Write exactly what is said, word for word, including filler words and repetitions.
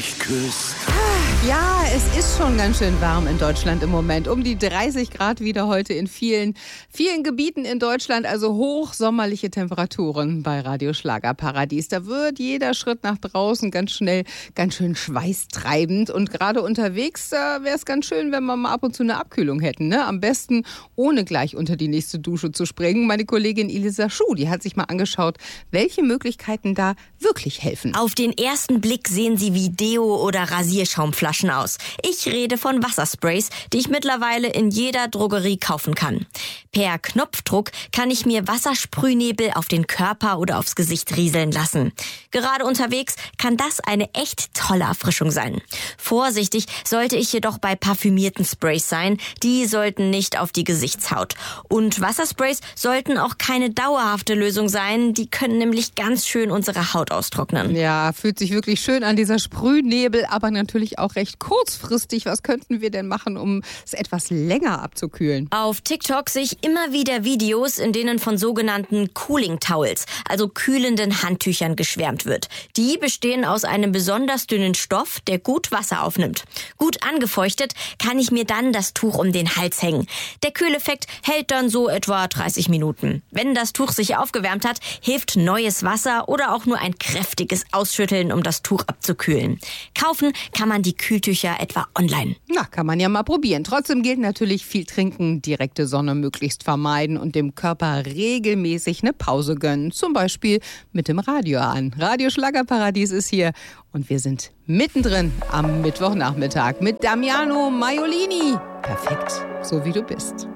mich küsst. Ja, es ist schon ganz schön warm in Deutschland im Moment. Um die dreißig Grad wieder heute in vielen, vielen Gebieten in Deutschland. Also hochsommerliche Temperaturen bei Radio Schlagerparadies. Da wird jeder Schritt nach draußen ganz schnell ganz schön schweißtreibend. Und gerade unterwegs äh, wäre es ganz schön, wenn wir mal ab und zu eine Abkühlung hätten. Ne? Am besten ohne gleich unter die nächste Dusche zu springen. Meine Kollegin Elisa Schuh, die hat sich mal angeschaut, welche Möglichkeiten da wirklich helfen. Auf den ersten Blick sehen sie wie Deo- oder Rasierschaumflaschen aus. Ich rede von Wassersprays, die ich mittlerweile in jeder Drogerie kaufen kann. Per Knopfdruck kann ich mir Wassersprühnebel auf den Körper oder aufs Gesicht rieseln lassen. Gerade unterwegs kann das eine echt tolle Erfrischung sein. Vorsichtig sollte ich jedoch bei parfümierten Sprays sein. Die sollten nicht auf die Gesichtshaut. Und Wassersprays sollten auch keine dauerhafte Lösung sein. Die können nämlich ganz schön unsere Haut austrocknen. Ja, fühlt sich wirklich schön an, dieser Sprühnebel, aber natürlich auch recht kurzfristig. Was könnten wir denn machen, um es etwas länger abzukühlen? Auf TikTok sehe ich immer wieder Videos, in denen von sogenannten Cooling Towels, also kühlenden Handtüchern, geschwärmt wird. Die bestehen aus einem besonders dünnen Stoff, der gut Wasser aufnimmt. Gut angefeuchtet kann ich mir dann das Tuch um den Hals hängen. Der Kühleffekt hält dann so etwa dreißig Minuten. Wenn das Tuch sich aufgewärmt hat, hilft neues Wasser oder auch nur ein kräftiges Ausschütteln, um das Tuch abzukühlen. Kaufen kann man die Kühltücher etwa online. Na, kann man ja mal probieren. Trotzdem gilt natürlich viel trinken, direkte Sonne möglichst vermeiden und dem Körper regelmäßig eine Pause gönnen. Zum Beispiel mit dem Radio an. Radio Schlagerparadies ist hier und wir sind mittendrin am Mittwochnachmittag mit Damiano Maiolini. Perfekt, so wie du bist.